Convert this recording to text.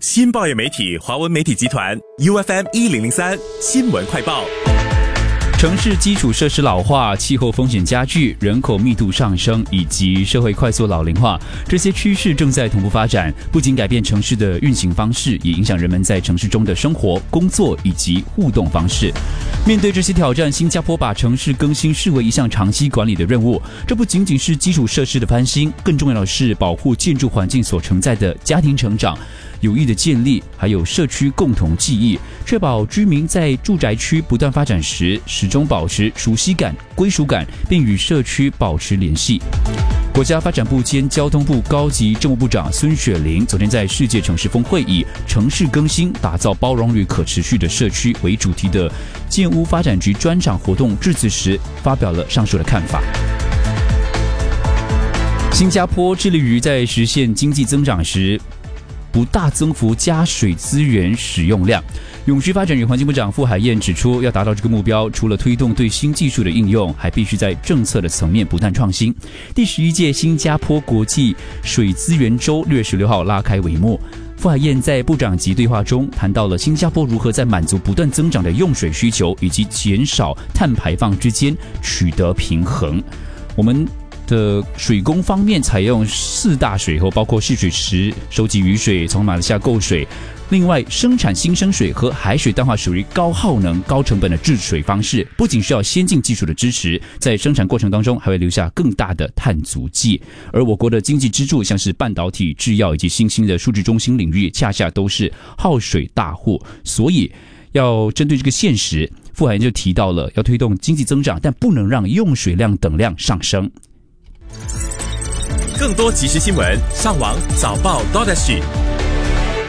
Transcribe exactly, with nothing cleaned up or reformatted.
新报业媒体华文媒体集团 U F M 一零零三新闻快报。 城市基础设施老化、气候风险加剧、人口密度上升以及社会快速老龄化，这些趋势正在同步发展，不仅改变城市的运行方式，也影响人们在城市中的生活、工作以及互动方式。面对这些挑战，新加坡把城市更新视为一项长期管理的任务。这不仅仅是基础设施的翻新，更重要的是保护建筑环境所承载的家庭成长、友谊的建立，还有社区共同记忆，确保居民在住宅区不断发展时，始终保持熟悉感、归属感，并与社区保持联系。国家发展部兼交通部高级政务部长孙雪玲昨天在世界城市峰会以城市更新、打造包容与可持续的社区为主题的建屋发展局专场活动致辞时，发表了上述的看法。新加坡致力于在实现经济增长时不大增幅加水资源使用量。永续发展与环境部长傅海燕指出，要达到这个目标，除了推动对新技术的应用，还必须在政策的层面不断创新。第十一届新加坡国际水资源周六月十六号拉开帷幕。傅海燕在部长级对话中谈到了新加坡如何在满足不断增长的用水需求以及减少碳排放之间取得平衡。我们的水工方面采用四大水沟，包括蓄水池、收集雨水、从马来西亚购水。另外，生产新生水和海水淡化属于高耗能、高成本的制水方式，不仅需要先进技术的支持，在生产过程当中还会留下更大的碳足迹。而我国的经济支柱，像是半导体、制药以及新兴的数据中心领域，恰恰都是耗水大户。所以，要针对这个现实，傅海燕就提到了要推动经济增长，但不能让用水量等量上升。 更多即时新闻，上网早报 .dot S G。